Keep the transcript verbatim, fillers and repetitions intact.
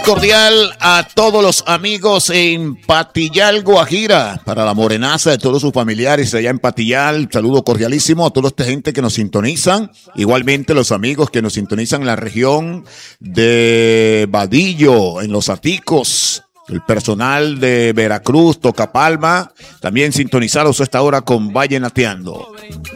cordial a todos los amigos en Patillal, Guajira, para la morenaza de todos sus familiares allá en Patillal. Saludo cordialísimo a toda esta gente que nos sintonizan. Igualmente los amigos que nos sintonizan en la región de Vadillo, en Los Aticos. El personal de Veracruz, Tocapalma, también sintonizados a esta hora con Vallenateando.